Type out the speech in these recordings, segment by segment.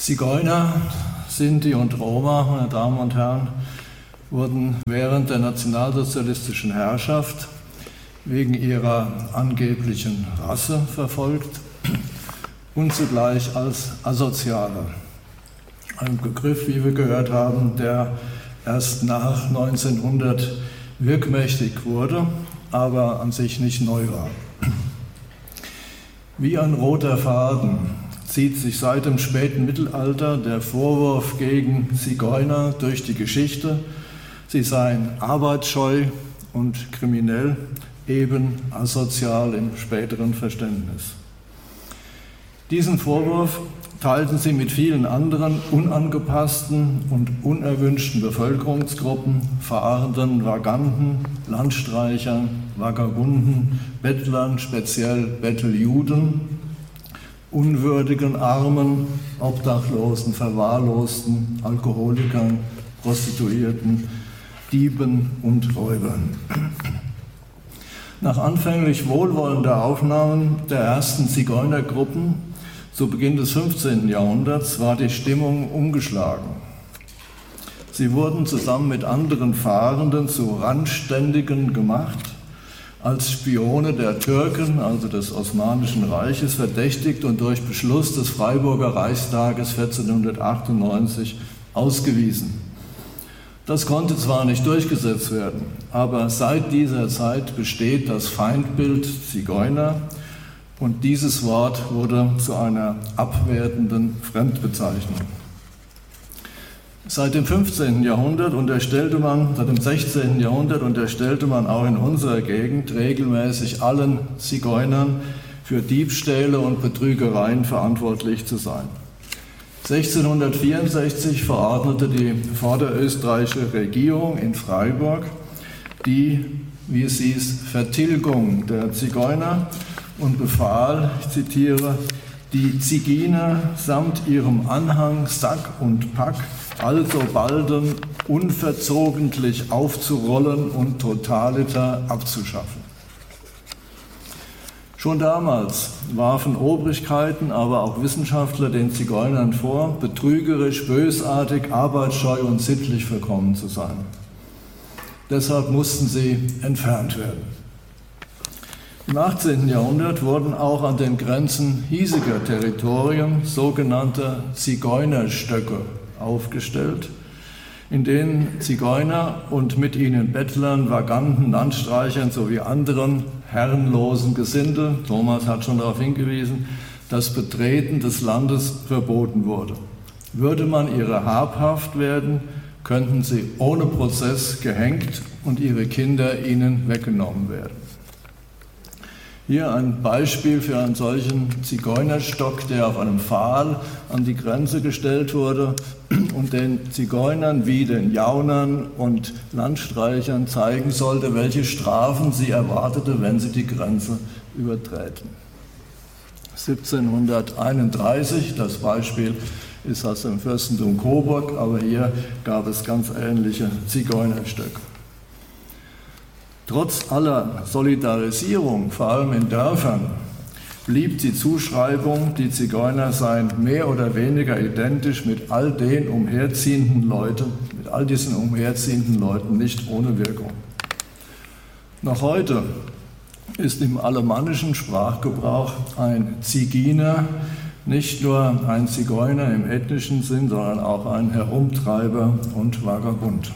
Zigeuner, Sinti und Roma, meine Damen und Herren, wurden während der nationalsozialistischen Herrschaft wegen ihrer angeblichen Rasse verfolgt und zugleich als Asoziale. Ein Begriff, wie wir gehört haben, der erst nach 1900 wirkmächtig wurde, aber an sich nicht neu war. Wie ein roter Faden zieht sich seit dem späten Mittelalter der Vorwurf gegen Zigeuner durch die Geschichte, sie seien arbeitsscheu und kriminell, eben asozial im späteren Verständnis. Diesen Vorwurf teilten sie mit vielen anderen unangepassten und unerwünschten Bevölkerungsgruppen, fahrenden Vaganten, Landstreichern, Vagabunden, Bettlern, speziell Betteljuden, unwürdigen Armen, Obdachlosen, Verwahrlosten, Alkoholikern, Prostituierten, Dieben und Räubern. Nach anfänglich wohlwollender Aufnahmen der ersten Zigeunergruppen zu Beginn des 15. Jahrhunderts war die Stimmung umgeschlagen. Sie wurden zusammen mit anderen Fahrenden zu Randständigen gemacht, als Spione der Türken, also des Osmanischen Reiches, verdächtigt und durch Beschluss des Freiburger Reichstages 1498 ausgewiesen. Das konnte zwar nicht durchgesetzt werden, aber seit dieser Zeit besteht das Feindbild Zigeuner und dieses Wort wurde zu einer abwertenden Fremdbezeichnung. Seit dem 15. Jahrhundert seit dem 16. Jahrhundert unterstellte man auch in unserer Gegend regelmäßig allen Zigeunern für Diebstähle und Betrügereien verantwortlich zu sein. 1664 verordnete die vorderösterreichische Regierung in Freiburg die, wie es hieß, Vertilgung der Zigeuner und befahl, ich zitiere, die Ziginer samt ihrem Anhang, Sack und Pack alsobalden unverzogentlich aufzurollen und totaliter abzuschaffen. Schon damals warfen Obrigkeiten, aber auch Wissenschaftler den Zigeunern vor, betrügerisch, bösartig, arbeitsscheu und sittlich verkommen zu sein. Deshalb mussten sie entfernt werden. Im 18. Jahrhundert wurden auch an den Grenzen hiesiger Territorien sogenannte Zigeunerstöcke aufgestellt, in denen Zigeuner und mit ihnen Bettlern, Vaganten, Landstreichern sowie anderen herrenlosen Gesindel, Thomas hat schon darauf hingewiesen, das Betreten des Landes verboten wurde. Würde man ihrer habhaft werden, könnten sie ohne Prozess gehängt und ihre Kinder ihnen weggenommen werden. Hier ein Beispiel für einen solchen Zigeunerstock, der auf einem Pfahl an die Grenze gestellt wurde und den Zigeunern wie den Jaunern und Landstreichern zeigen sollte, welche Strafen sie erwartete, wenn sie die Grenze überträten. 1731, das Beispiel ist aus dem Fürstentum Coburg, aber hier gab es ganz ähnliche Zigeunerstöcke. Trotz aller Solidarisierung, vor allem in Dörfern, blieb die Zuschreibung, die Zigeuner seien mehr oder weniger identisch mit all diesen umherziehenden Leuten nicht ohne Wirkung. Noch heute ist im alemannischen Sprachgebrauch ein Ziginer nicht nur ein Zigeuner im ethnischen Sinn, sondern auch ein Herumtreiber und Vagabund.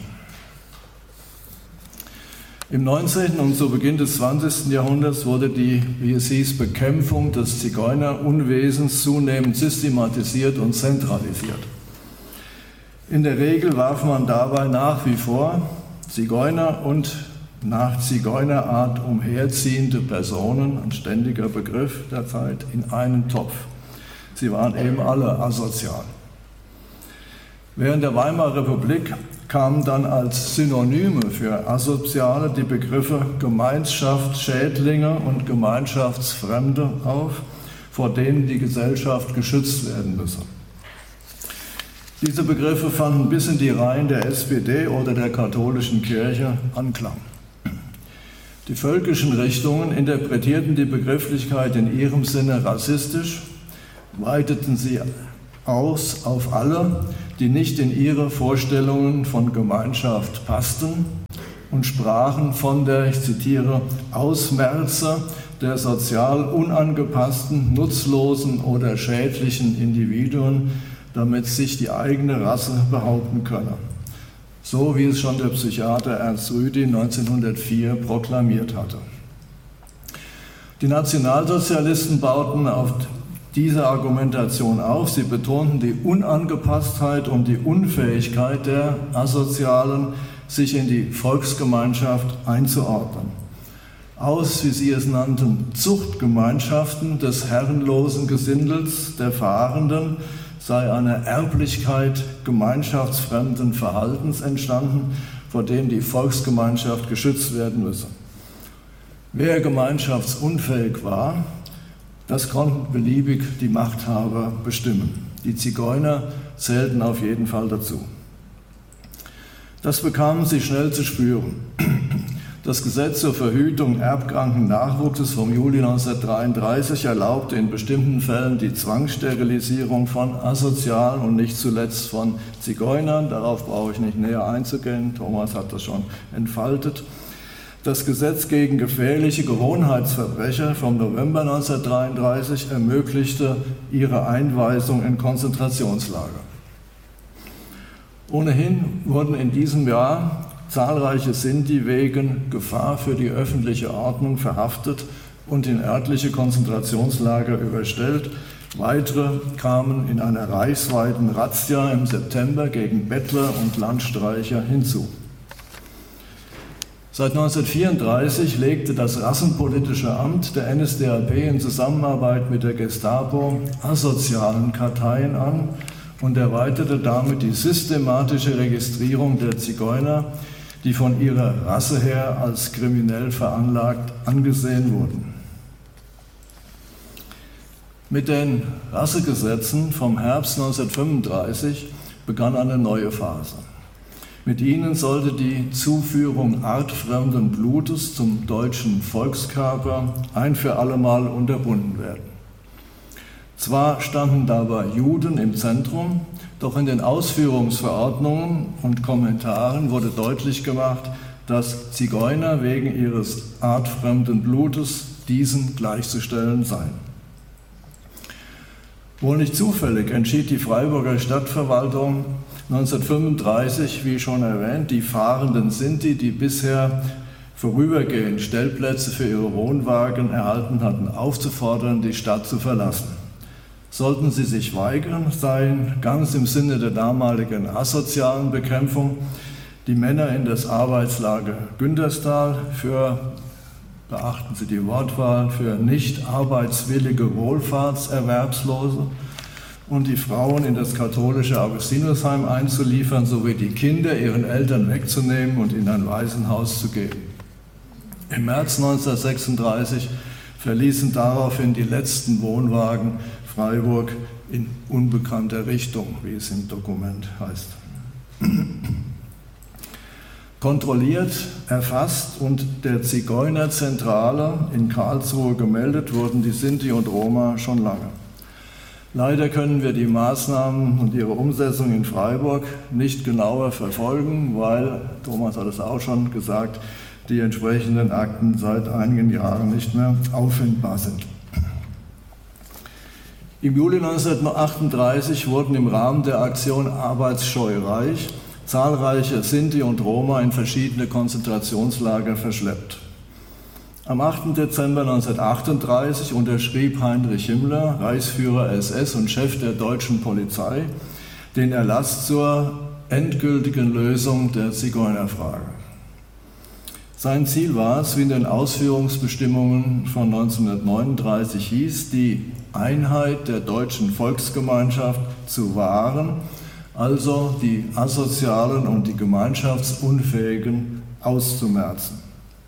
Im 19. und zu Beginn des 20. Jahrhunderts wurde die, wie es hieß, Bekämpfung des Zigeunerunwesens zunehmend systematisiert und zentralisiert. In der Regel warf man dabei nach wie vor Zigeuner und nach Zigeunerart umherziehende Personen, ein ständiger Begriff der Zeit, in einen Topf. Sie waren eben alle asozial. Während der Weimarer Republik kamen dann als Synonyme für Asoziale die Begriffe Gemeinschaftsschädlinge und Gemeinschaftsfremde auf, vor denen die Gesellschaft geschützt werden müsse. Diese Begriffe fanden bis in die Reihen der SPD oder der katholischen Kirche Anklang. Die völkischen Richtungen interpretierten die Begrifflichkeit in ihrem Sinne rassistisch, weiteten sie aus auf alle, die nicht in ihre Vorstellungen von Gemeinschaft passten, und sprachen von der, ich zitiere, Ausmerze der sozial unangepassten, nutzlosen oder schädlichen Individuen, damit sich die eigene Rasse behaupten könne. So wie es schon der Psychiater Ernst Rüdi 1904 proklamiert hatte. Die Nationalsozialisten bauten auf diese Argumentation auf. Sie betonten die Unangepasstheit und die Unfähigkeit der Asozialen, sich in die Volksgemeinschaft einzuordnen. Aus, wie sie es nannten, Zuchtgemeinschaften des herrenlosen Gesindels der Fahrenden sei eine Erblichkeit gemeinschaftsfremden Verhaltens entstanden, vor dem die Volksgemeinschaft geschützt werden müsse. Wer gemeinschaftsunfähig war, das konnten beliebig die Machthaber bestimmen. Die Zigeuner zählten auf jeden Fall dazu. Das bekamen sie schnell zu spüren. Das Gesetz zur Verhütung erbkranken Nachwuchses vom Juli 1933 erlaubte in bestimmten Fällen die Zwangssterilisierung von Asozialen und nicht zuletzt von Zigeunern. Darauf brauche ich nicht näher einzugehen, Thomas hat das schon entfaltet. Das Gesetz gegen gefährliche Gewohnheitsverbrecher vom November 1933 ermöglichte ihre Einweisung in Konzentrationslager. Ohnehin wurden in diesem Jahr zahlreiche Sinti wegen Gefahr für die öffentliche Ordnung verhaftet und in örtliche Konzentrationslager überstellt. Weitere kamen in einer reichsweiten Razzia im September gegen Bettler und Landstreicher hinzu. Seit 1934 legte das Rassenpolitische Amt der NSDAP in Zusammenarbeit mit der Gestapo asozialen Karteien an und erweiterte damit die systematische Registrierung der Zigeuner, die von ihrer Rasse her als kriminell veranlagt angesehen wurden. Mit den Rassegesetzen vom Herbst 1935 begann eine neue Phase. Mit ihnen sollte die Zuführung artfremden Blutes zum deutschen Volkskörper ein für allemal unterbunden werden. Zwar standen dabei Juden im Zentrum, doch in den Ausführungsverordnungen und Kommentaren wurde deutlich gemacht, dass Zigeuner wegen ihres artfremden Blutes diesen gleichzustellen seien. Wohl nicht zufällig entschied die Freiburger Stadtverwaltung 1935, wie schon erwähnt, die fahrenden Sinti, die bisher vorübergehend Stellplätze für ihre Wohnwagen erhalten hatten, aufzufordern, die Stadt zu verlassen. Sollten sie sich weigern, seien ganz im Sinne der damaligen asozialen Bekämpfung die Männer in das Arbeitslager Günterstal für, beachten Sie die Wortwahl, für nicht arbeitswillige Wohlfahrtserwerbslose und die Frauen in das katholische Augustinusheim einzuliefern, sowie die Kinder ihren Eltern wegzunehmen und in ein Waisenhaus zu geben. Im März 1936 verließen daraufhin die letzten Wohnwagen Freiburg in unbekannter Richtung, wie es im Dokument heißt. Kontrolliert, erfasst und der Zigeunerzentrale in Karlsruhe gemeldet wurden die Sinti und Roma schon lange. Leider können wir die Maßnahmen und ihre Umsetzung in Freiburg nicht genauer verfolgen, weil, Thomas hat es auch schon gesagt, die entsprechenden Akten seit einigen Jahren nicht mehr auffindbar sind. Im Juli 1938 wurden im Rahmen der Aktion Arbeitsscheu reich zahlreiche Sinti und Roma in verschiedene Konzentrationslager verschleppt. Am 8. Dezember 1938 unterschrieb Heinrich Himmler, Reichsführer SS und Chef der deutschen Polizei, den Erlass zur endgültigen Lösung der Zigeunerfrage. Sein Ziel war es, wie in den Ausführungsbestimmungen von 1939 hieß, die Einheit der deutschen Volksgemeinschaft zu wahren, also die Asozialen und die Gemeinschaftsunfähigen auszumerzen.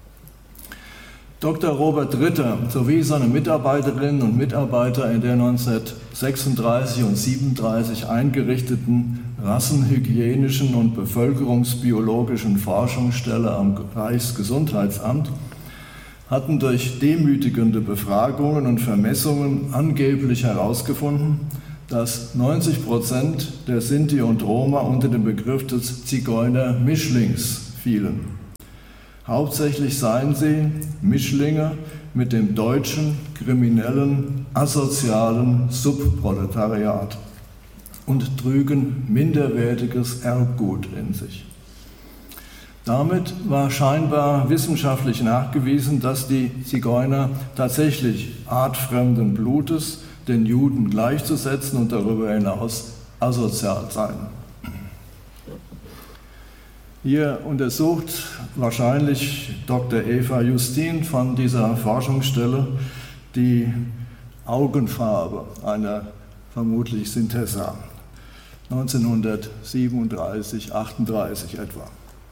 Dr. Robert Ritter sowie seine Mitarbeiterinnen und Mitarbeiter in der 1936 und 1937 eingerichteten rassenhygienischen und bevölkerungsbiologischen Forschungsstelle am Reichsgesundheitsamt hatten durch demütigende Befragungen und Vermessungen angeblich herausgefunden, dass 90% der Sinti und Roma unter den Begriff des Zigeuner-Mischlings fielen. Hauptsächlich seien sie Mischlinge mit dem deutschen, kriminellen, asozialen Subproletariat und trügen minderwertiges Erbgut in sich. Damit war scheinbar wissenschaftlich nachgewiesen, dass die Zigeuner tatsächlich artfremden Blutes den Juden gleichzusetzen und darüber hinaus asozial seien. Hier untersucht wahrscheinlich Dr. Eva Justin von dieser Forschungsstelle die Augenfarbe einer vermutlich Sintessa, 1937, 38 etwa.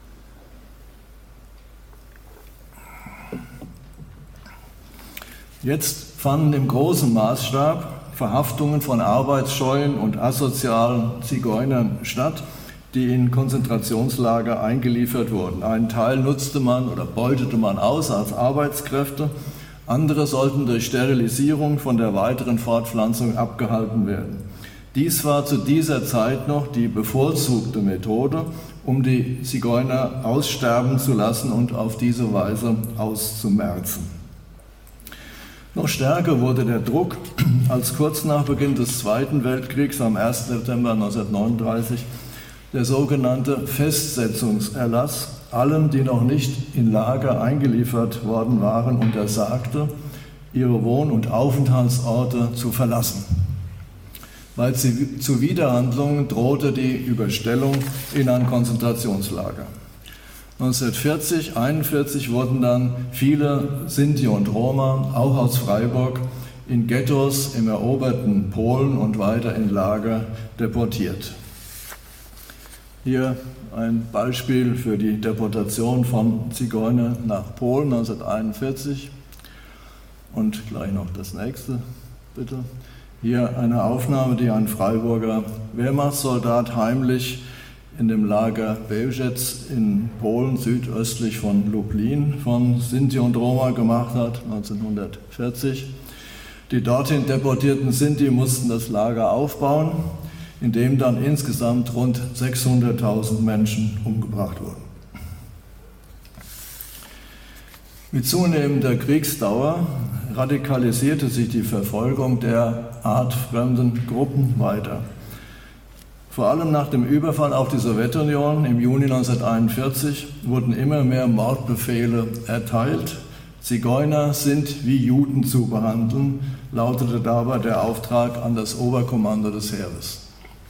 Jetzt fanden im großen Maßstab Verhaftungen von arbeitsscheuen und asozialen Zigeunern statt, die in Konzentrationslager eingeliefert wurden. Einen Teil nutzte man oder beutete man aus als Arbeitskräfte, andere sollten durch Sterilisierung von der weiteren Fortpflanzung abgehalten werden. Dies war zu dieser Zeit noch die bevorzugte Methode, um die Zigeuner aussterben zu lassen und auf diese Weise auszumerzen. Noch stärker wurde der Druck, als kurz nach Beginn des Zweiten Weltkriegs am 1. September 1939 der sogenannte Festsetzungserlass allen, die noch nicht in Lager eingeliefert worden waren, untersagte, ihre Wohn- und Aufenthaltsorte zu verlassen. Bei Zuwiderhandlungen drohte die Überstellung in ein Konzentrationslager. 1940, 1941 wurden dann viele Sinti und Roma, auch aus Freiburg, in Ghettos im eroberten Polen und weiter in Lager deportiert. Hier ein Beispiel für die Deportation von Zigeunern nach Polen 1941 und gleich noch das nächste, bitte. Hier eine Aufnahme, die ein Freiburger Wehrmachtssoldat heimlich in dem Lager Bełżec in Polen, südöstlich von Lublin, von Sinti und Roma gemacht hat, 1940. Die dorthin deportierten Sinti mussten das Lager aufbauen, in dem dann insgesamt rund 600.000 Menschen umgebracht wurden. Mit zunehmender Kriegsdauer radikalisierte sich die Verfolgung der artfremden Gruppen weiter. Vor allem nach dem Überfall auf die Sowjetunion im Juni 1941 wurden immer mehr Mordbefehle erteilt. Zigeuner sind wie Juden zu behandeln, lautete dabei der Auftrag an das Oberkommando des Heeres.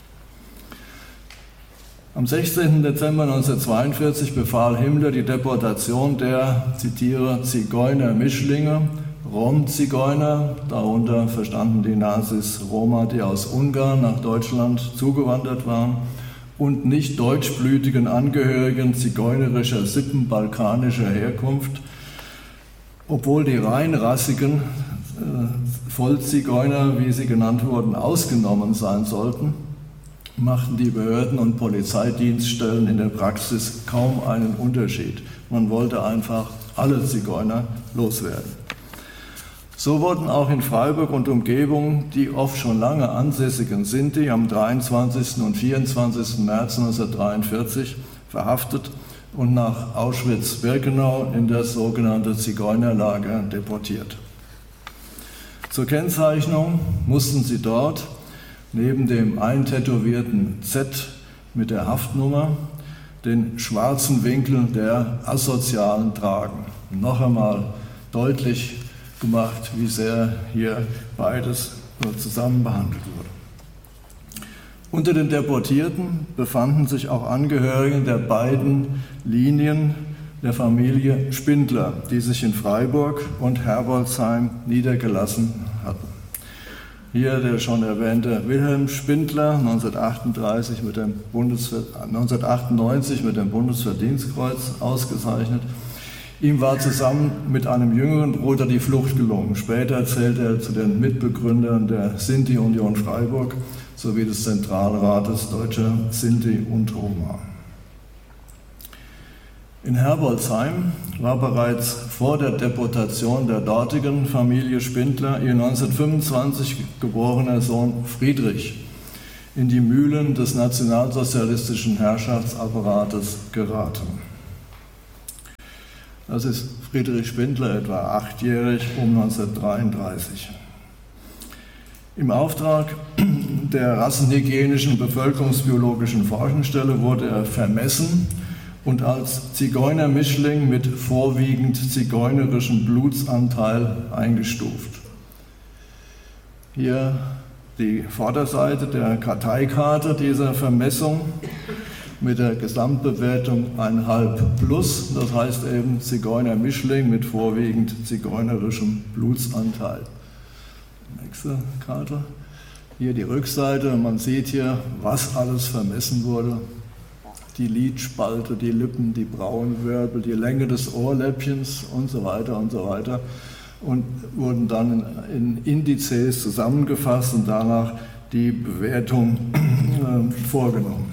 Am 16. Dezember 1942 befahl Himmler die Deportation der, zitiere, Zigeuner-Mischlinge, Rom-Zigeuner, darunter verstanden die Nazis Roma, die aus Ungarn nach Deutschland zugewandert waren, und nicht deutschblütigen Angehörigen zigeunerischer Sippen balkanischer Herkunft, obwohl die reinrassigen Vollzigeuner, wie sie genannt wurden, ausgenommen sein sollten, machten die Behörden und Polizeidienststellen in der Praxis kaum einen Unterschied. Man wollte einfach alle Zigeuner loswerden. So wurden auch in Freiburg und Umgebung die oft schon lange ansässigen Sinti am 23. und 24. März 1943 verhaftet und nach Auschwitz-Birkenau in das sogenannte Zigeunerlager deportiert. Zur Kennzeichnung mussten sie dort neben dem eintätowierten Z mit der Haftnummer den schwarzen Winkel der Asozialen tragen. Noch einmal deutlich gemacht, wie sehr hier beides zusammen behandelt wurde. Unter den Deportierten befanden sich auch Angehörige der beiden Linien der Familie Spindler, die sich in Freiburg und Herbolzheim niedergelassen hatten. Hier der schon erwähnte Wilhelm Spindler, 1998 mit dem 1998 mit dem Bundesverdienstkreuz ausgezeichnet. Ihm war zusammen mit einem jüngeren Bruder die Flucht gelungen. Später zählte er zu den Mitbegründern der Sinti-Union Freiburg sowie des Zentralrates Deutscher Sinti und Roma. In Herbolzheim war bereits vor der Deportation der dortigen Familie Spindler ihr 1925 geborener Sohn Friedrich in die Mühlen des nationalsozialistischen Herrschaftsapparates geraten. Das ist Friedrich Spindler, etwa 8-jährig, um 1933. Im Auftrag der rassenhygienischen bevölkerungsbiologischen Forschungsstelle wurde er vermessen und als Zigeunermischling mit vorwiegend zigeunerischem Blutsanteil eingestuft. Hier die Vorderseite der Karteikarte dieser Vermessung mit der Gesamtbewertung 1,5+, das heißt eben Zigeunermischling mit vorwiegend zigeunerischem Blutsanteil. Nächste Karte. Hier die Rückseite, man sieht hier, was alles vermessen wurde. Die Lidspalte, die Lippen, die Brauenwirbel, die Länge des Ohrläppchens und so weiter und so weiter. Und wurden dann in Indizes zusammengefasst und danach die Bewertung vorgenommen.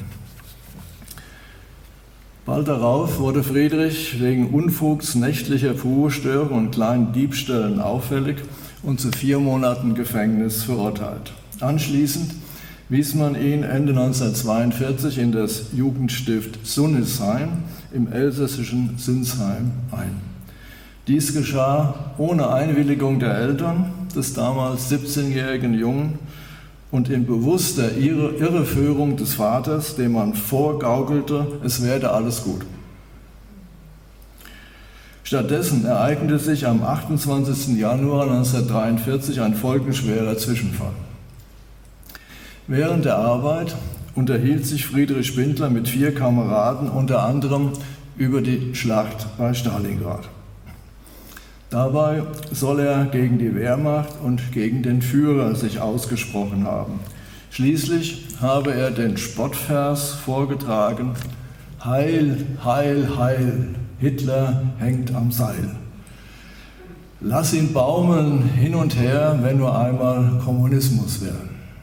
Bald darauf wurde Friedrich wegen Unfugs, nächtlicher Ruhestörung und kleinen Diebstählen auffällig und zu 4 Monaten Gefängnis verurteilt. Anschließend wies man ihn Ende 1942 in das Jugendstift Sunnisheim im elsässischen Sinsheim ein. Dies geschah ohne Einwilligung der Eltern des damals 17-jährigen Jungen und in bewusster Irreführung des Vaters, dem man vorgaukelte, es werde alles gut. Stattdessen ereignete sich am 28. Januar 1943 ein folgenschwerer Zwischenfall. Während der Arbeit unterhielt sich Friedrich Spindler mit 4 Kameraden unter anderem über die Schlacht bei Stalingrad. Dabei soll er gegen die Wehrmacht und gegen den Führer sich ausgesprochen haben. Schließlich habe er den Spottvers vorgetragen: Heil, Heil, Heil, Hitler hängt am Seil. Lass ihn baumeln hin und her, wenn nur einmal Kommunismus wäre.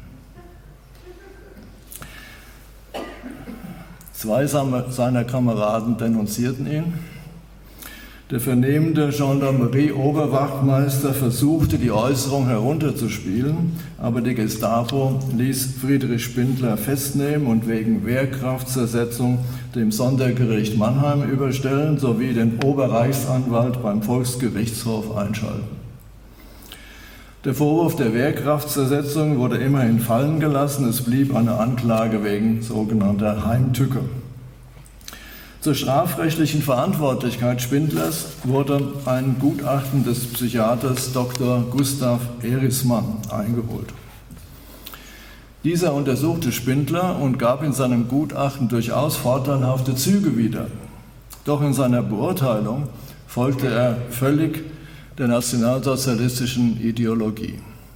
2 seiner Kameraden denunzierten ihn. Der vernehmende Gendarmerie-Oberwachtmeister versuchte, die Äußerung herunterzuspielen, aber die Gestapo ließ Friedrich Spindler festnehmen und wegen Wehrkraftzersetzung dem Sondergericht Mannheim überstellen sowie den Oberreichsanwalt beim Volksgerichtshof einschalten. Der Vorwurf der Wehrkraftzersetzung wurde immerhin fallen gelassen, es blieb eine Anklage wegen sogenannter Heimtücke. Zur strafrechtlichen Verantwortlichkeit Spindlers wurde ein Gutachten des Psychiaters Dr. Gustav Erismann eingeholt. Dieser untersuchte Spindler und gab in seinem Gutachten durchaus vorteilhafte Züge wieder. Doch in seiner Beurteilung folgte er völlig der nationalsozialistischen Ideologie.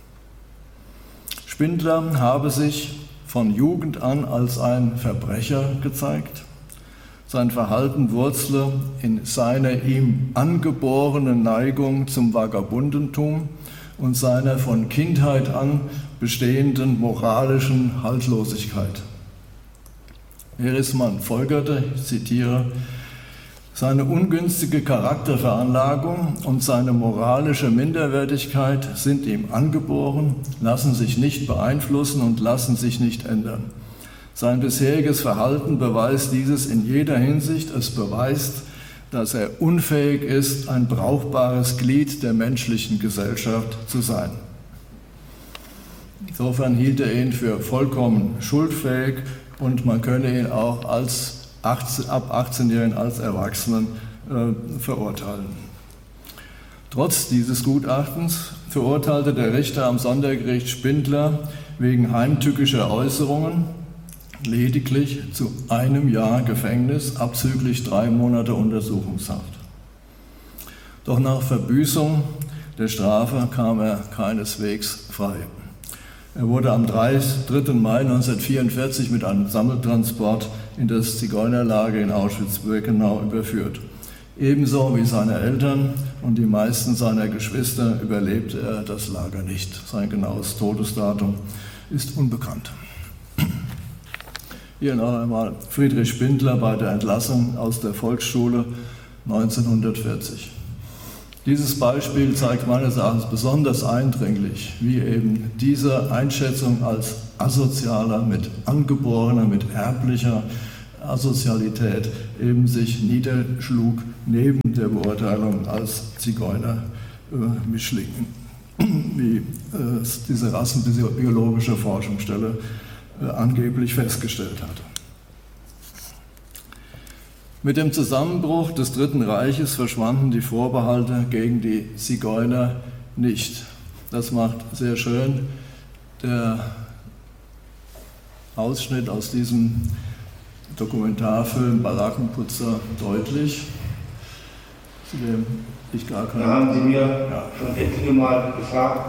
Spindler habe sich von Jugend an als ein Verbrecher gezeigt. Sein Verhalten wurzle in seiner ihm angeborenen Neigung zum Vagabundentum und seiner von Kindheit an bestehenden moralischen Haltlosigkeit. Erismann folgerte, ich zitiere, seine ungünstige Charakterveranlagung und seine moralische Minderwertigkeit sind ihm angeboren, lassen sich nicht beeinflussen und lassen sich nicht ändern. Sein bisheriges Verhalten beweist dieses in jeder Hinsicht. Es beweist, dass er unfähig ist, ein brauchbares Glied der menschlichen Gesellschaft zu sein. Insofern hielt er ihn für vollkommen schuldfähig und man könne ihn auch ab 18-Jährigen als Erwachsenen verurteilen. Trotz dieses Gutachtens verurteilte der Richter am Sondergericht Spindler wegen heimtückischer Äußerungen lediglich zu 1 Jahr Gefängnis, abzüglich 3 Monate Untersuchungshaft. Doch nach Verbüßung der Strafe kam er keineswegs frei. Er wurde am 3. Mai 1944 mit einem Sammeltransport in das Zigeunerlager in Auschwitz-Birkenau überführt. Ebenso wie seine Eltern und die meisten seiner Geschwister überlebte er das Lager nicht. Sein genaues Todesdatum ist unbekannt. Hier noch einmal Friedrich Spindler bei der Entlassung aus der Volksschule 1940. Dieses Beispiel zeigt meines Erachtens besonders eindringlich, wie eben diese Einschätzung als Asozialer mit angeborener, mit erblicher Asozialität eben sich niederschlug neben der Beurteilung als Zigeuner-Mischlingen, wie diese rassenbiologische Forschungsstelle angeblich festgestellt hat. Mit dem Zusammenbruch des Dritten Reiches verschwanden die Vorbehalte gegen die Zigeuner nicht. Das macht sehr schön der Ausschnitt aus diesem Dokumentarfilm Barackenputzer deutlich, zu dem ich gar keine... Da haben Sie mir schon etliche Mal gefragt,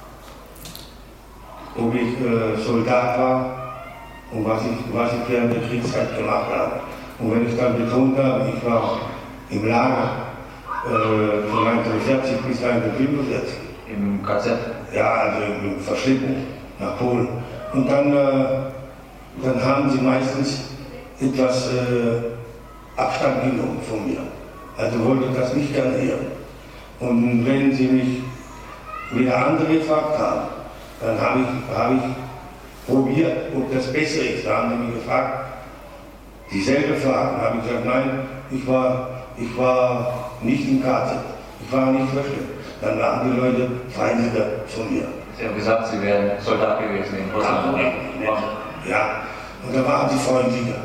ob ich Soldat war und was ich während der Kriegszeit gemacht habe. Und wenn ich dann betont habe, ich war im Lager von 1940 bis 1945. Im KZ? Ja, also im Verschleppung nach Polen. Und dann haben sie meistens etwas Abstand genommen von mir. Also wollte ich das nicht gerne hören. Und wenn sie mich wieder andere gefragt haben, dann habe ich probiert, ob das besser ist. Da haben sie mich gefragt, dieselbe Frage, habe ich gesagt, nein, ich war nicht im KZ, ich war nicht versteckt. Dann waren die Leute Feinde von mir. Sie haben gesagt, Sie wären Soldat gewesen in Russland. Ja, und da waren sie freundlicher.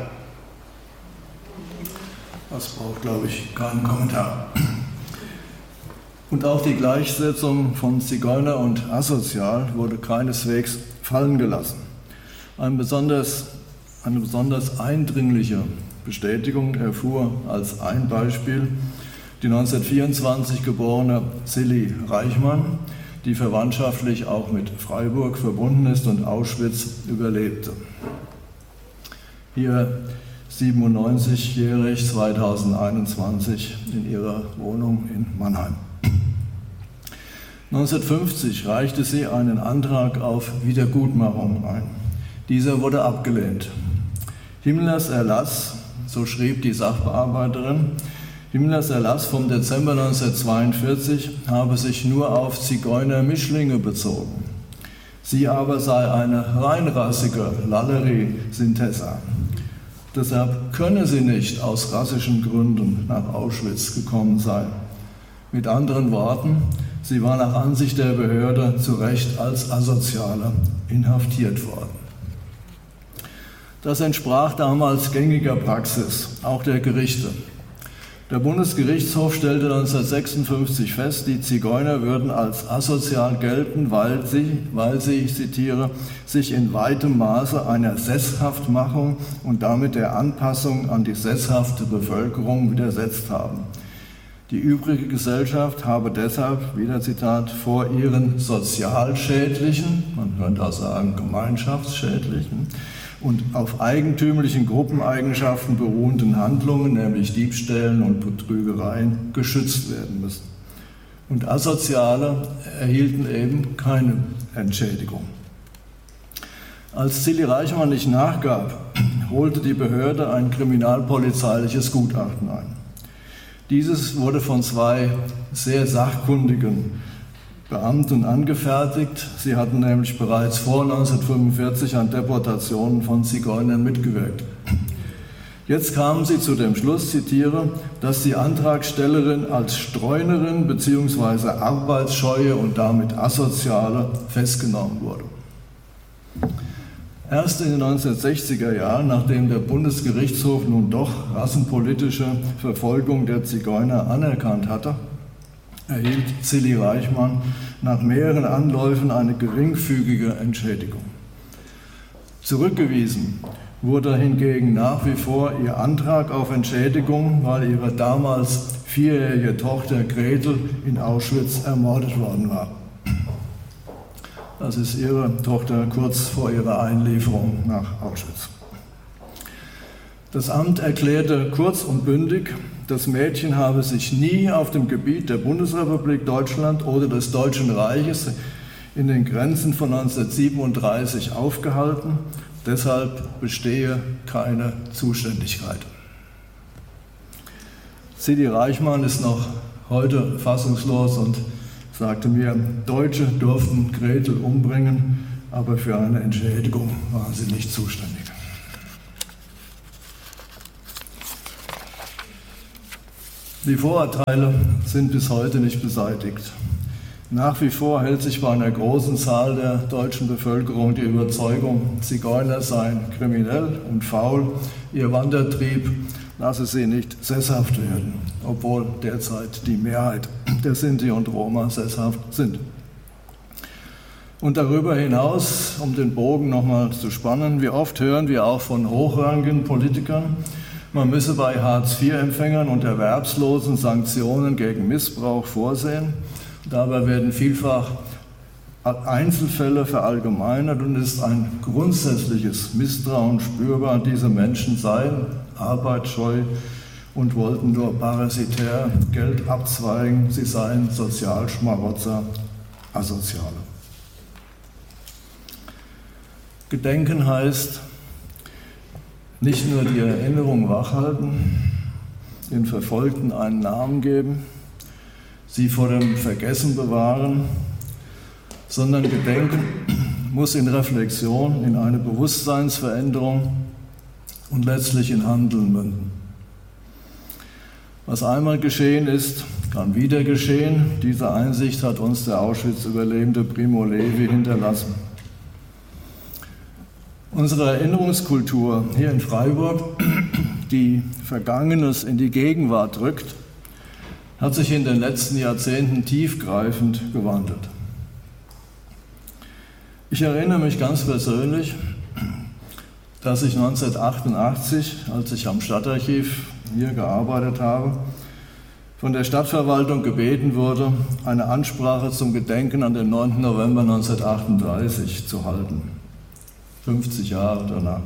Das braucht, glaube ich, keinen Kommentar. Und auch die Gleichsetzung von Zigeuner und asozial wurde keineswegs fallen gelassen. Eine besonders eindringliche Bestätigung erfuhr als ein Beispiel die 1924 geborene Silly Reichmann, die verwandtschaftlich auch mit Freiburg verbunden ist und Auschwitz überlebte. Hier 97-jährig, 2021 in ihrer Wohnung in Mannheim. 1950 reichte sie einen Antrag auf Wiedergutmachung ein. Dieser wurde abgelehnt. Himmlers Erlass, so schrieb die Sachbearbeiterin, Himmlers Erlass vom Dezember 1942 habe sich nur auf Zigeuner-Mischlinge bezogen. Sie aber sei eine reinrassige Lallerie-Synthesa. Deshalb könne sie nicht aus rassischen Gründen nach Auschwitz gekommen sein. Mit anderen Worten, sie war nach Ansicht der Behörde zu Recht als Asoziale inhaftiert worden. Das entsprach damals gängiger Praxis, auch der Gerichte. Der Bundesgerichtshof stellte 1956 fest, die Zigeuner würden als asozial gelten, weil sie, ich zitiere, sich in weitem Maße einer Sesshaftmachung und damit der Anpassung an die sesshafte Bevölkerung widersetzt haben. Die übrige Gesellschaft habe deshalb, wieder Zitat, vor ihren sozialschädlichen, man könnte auch sagen gemeinschaftsschädlichen, und auf eigentümlichen Gruppeneigenschaften beruhenden Handlungen, nämlich Diebstählen und Betrügereien, geschützt werden müssen. Und Asoziale erhielten eben keine Entschädigung. Als Silly Reichmann nicht nachgab, holte die Behörde ein kriminalpolizeiliches Gutachten ein. Dieses wurde von zwei sehr sachkundigen Beamten angefertigt. Sie hatten nämlich bereits vor 1945 an Deportationen von Zigeunern mitgewirkt. Jetzt kamen sie zu dem Schluss, zitiere, dass die Antragstellerin als Streunerin bzw. Arbeitsscheue und damit Asoziale festgenommen wurde. Erst in den 1960er Jahren, nachdem der Bundesgerichtshof nun doch rassenpolitische Verfolgung der Zigeuner anerkannt hatte, erhielt Silly Reichmann nach mehreren Anläufen eine geringfügige Entschädigung. Zurückgewiesen wurde hingegen nach wie vor ihr Antrag auf Entschädigung, weil ihre damals 4-jährige Tochter Gretel in Auschwitz ermordet worden war. Das ist ihre Tochter kurz vor ihrer Einlieferung nach Auschwitz. Das Amt erklärte kurz und bündig, das Mädchen habe sich nie auf dem Gebiet der Bundesrepublik Deutschland oder des Deutschen Reiches in den Grenzen von 1937 aufgehalten Deshalb bestehe keine Zuständigkeit. Sidi Reichmann ist noch heute fassungslos und sagte mir, Deutsche durften Gretel umbringen, aber für eine Entschädigung waren sie nicht zuständig. Die Vorurteile sind bis heute nicht beseitigt. Nach wie vor hält sich bei einer großen Zahl der deutschen Bevölkerung die Überzeugung, Zigeuner seien kriminell und faul, ihr Wandertrieb lasse sie nicht sesshaft werden, obwohl derzeit die Mehrheit der Sinti und Roma sesshaft sind. Und darüber hinaus, um den Bogen nochmal zu spannen, wie oft hören wir auch von hochrangigen Politikern, man müsse bei Hartz-IV-Empfängern und Erwerbslosen Sanktionen gegen Missbrauch vorsehen. Dabei werden vielfach Einzelfälle verallgemeinert und ist ein grundsätzliches Misstrauen spürbar. Diese Menschen seien arbeitsscheu und wollten nur parasitär Geld abzweigen. Sie seien Sozialschmarotzer, Asoziale. Gedenken heißt nicht nur die Erinnerung wachhalten, den Verfolgten einen Namen geben, sie vor dem Vergessen bewahren, sondern Gedenken muss in Reflexion, in eine Bewusstseinsveränderung und letztlich in Handeln münden. Was einmal geschehen ist, kann wieder geschehen. Diese Einsicht hat uns der Auschwitz-Überlebende Primo Levi hinterlassen. Unsere Erinnerungskultur hier in Freiburg, die Vergangenes in die Gegenwart rückt, hat sich in den letzten Jahrzehnten tiefgreifend gewandelt. Ich erinnere mich ganz persönlich, dass ich 1988, als ich am Stadtarchiv hier gearbeitet habe, von der Stadtverwaltung gebeten wurde, eine Ansprache zum Gedenken an den 9. November 1938 zu halten. 50 Jahre danach.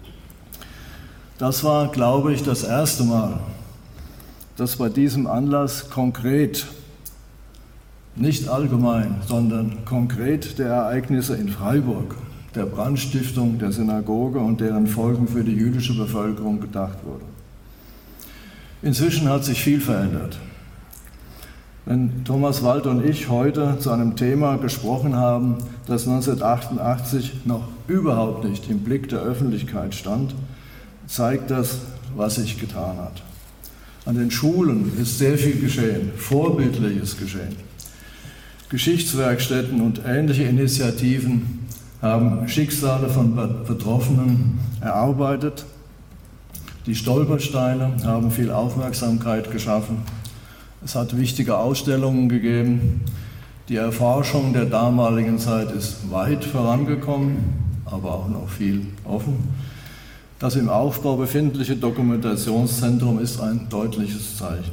Das war, glaube ich, das erste Mal, dass bei diesem Anlass konkret, nicht allgemein, sondern konkret der Ereignisse in Freiburg, der Brandstiftung der Synagoge und deren Folgen für die jüdische Bevölkerung gedacht wurde. Inzwischen hat sich viel verändert. Wenn Thomas Walter und ich heute zu einem Thema gesprochen haben, das 1988 noch überhaupt nicht im Blick der Öffentlichkeit stand, zeigt das, was sich getan hat. An den Schulen ist sehr viel geschehen, Vorbildliches geschehen. Geschichtswerkstätten und ähnliche Initiativen haben Schicksale von Betroffenen erarbeitet. Die Stolpersteine haben viel Aufmerksamkeit geschaffen. Es hat wichtige Ausstellungen gegeben. Die Erforschung der damaligen Zeit ist weit vorangekommen, aber auch noch viel offen. Das im Aufbau befindliche Dokumentationszentrum ist ein deutliches Zeichen.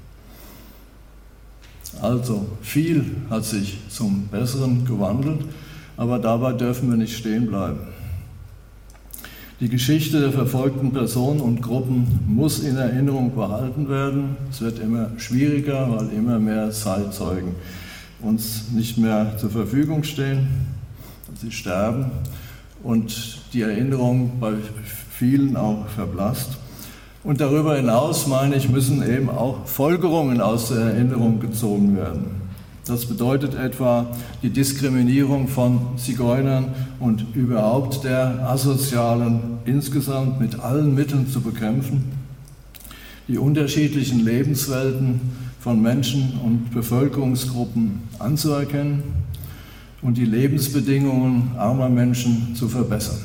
Also, viel hat sich zum Besseren gewandelt, aber dabei dürfen wir nicht stehen bleiben. Die Geschichte der verfolgten Personen und Gruppen muss in Erinnerung behalten werden. Es wird immer schwieriger, weil immer mehr Zeitzeugen uns nicht mehr zur Verfügung stehen. Sie sterben und die Erinnerung bei vielen auch verblasst. Und darüber hinaus, meine ich, müssen eben auch Folgerungen aus der Erinnerung gezogen werden. Das bedeutet etwa die Diskriminierung von Zigeunern und überhaupt der Asozialen insgesamt mit allen Mitteln zu bekämpfen, die unterschiedlichen Lebenswelten von Menschen und Bevölkerungsgruppen anzuerkennen und die Lebensbedingungen armer Menschen zu verbessern.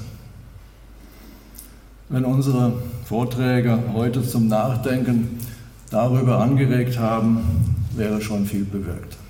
Wenn unsere Vorträge heute zum Nachdenken darüber angeregt haben, wäre schon viel bewirkt.